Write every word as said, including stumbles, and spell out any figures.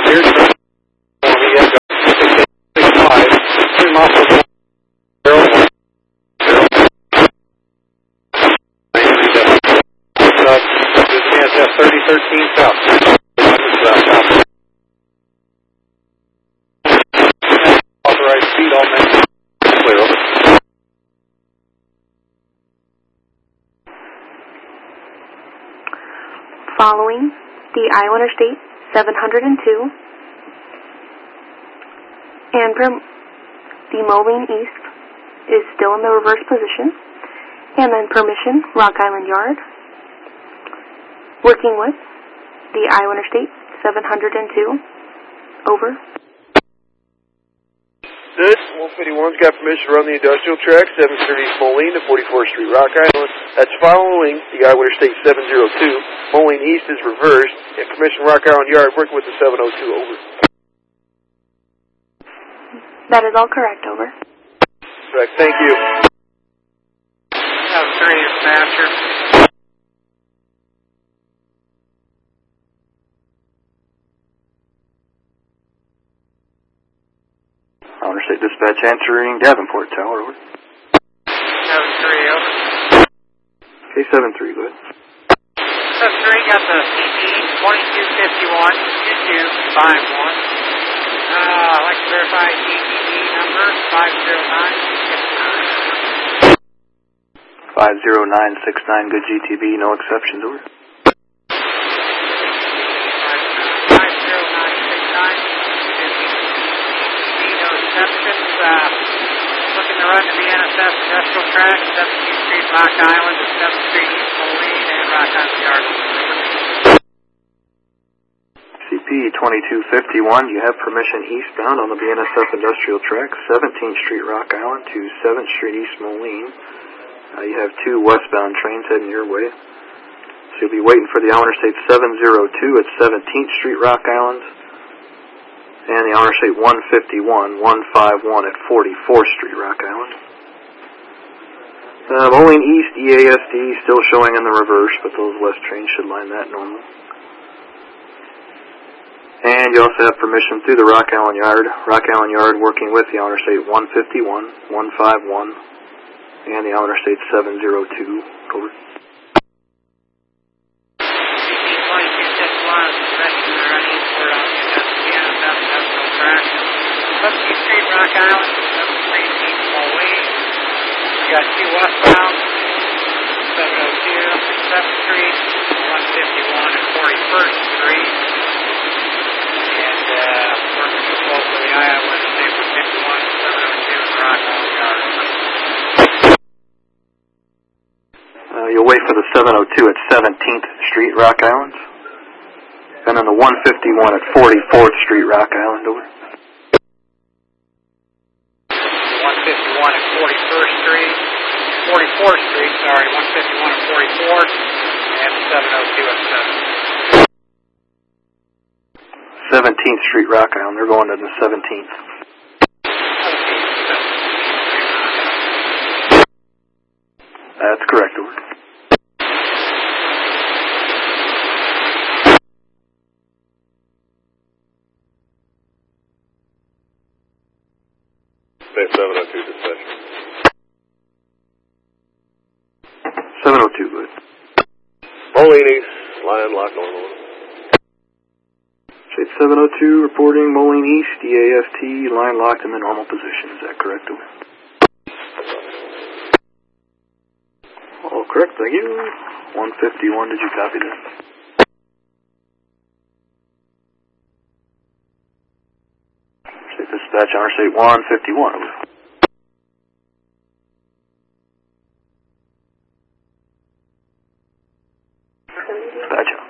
Here's the one. We have got six five. Three miles per zero one. Zero. N S F thirty thirteen south. Authorized speed, all men. Clear, over. Following the Iowa Interstate seven hundred two and the Moline East is still in the reverse position, and then permission Rock Island Yard, working with the Iowa Interstate seven hundred two, over. This one fifty-one's got permission to run the industrial track, seventh Street East Moline to forty-fourth Street Rock Island. That's following the Iowa Interstate seven oh two. Moline East is reversed, and permission Rock Island Yard working with the seven oh two, over. That is all correct, over. Correct, thank you. seven three, dispatcher. Interstate Dispatch answering Davenport Tower, over. seven three, over. Okay, seven three, go ahead. seven three, got the C P twenty-two fifty-one, two two five one. Uh, I'd like to verify G T B number five zero nine six nine. five zero nine six nine, good G T B, no exceptions, over. five zero nine six nine. Exceptions, uh, looking to run to the N S F industrial track, seventeenth Street Rock Island to seventh Street East Moline and Rock Island Yard. C P twenty-two fifty-one, you have permission eastbound on the B N S F industrial track, seventeenth Street Rock Island to seventh Street East Moline. Uh, you have two westbound trains heading your way. So you'll be waiting for the Iowa Interstate seven oh two at seventeenth Street Rock Island, and the Iowa Interstate one fifty-one, one fifty-one at forty-fourth Street Rock Island. Uh, Moline East E A S D still showing in the reverse, but those west trains should line that normal. And you also have permission through the Rock Island Yard. Rock Island Yard working with the Iowa Interstate one fifty-one, one fifty-one, and the Iowa Interstate seven oh two. Over. seventeenth Street Rock Island, seventh Street East Moline. We got two westbound, seven oh two, seventh Street, one fifty-one, and forty-first Street. And uh, working with both of the Iowa Interstate one fifty-one, seven oh two, and Rock Island Yard. Uh, you'll wait for the seven oh two at seventeenth Street Rock Island. And then the one fifty-one at forty-fourth Street Rock Island, over. one fifty-one at forty-first Street, forty-fourth Street, sorry, one fifty-one at forty-fourth, and seven oh two at seven. seventeenth Street Rock Island, they're going to the seventeenth. That's correct, over. seven oh two dispatch. seven oh two, good. Moline East, line lock normal. Shade seven oh two reporting Moline East, D A S T, line locked in the normal position. Is that correct, over? All correct, thank you. one fifty-one, did you copy that? Shade dispatch, Interstate one fifty-one, over. Gotcha.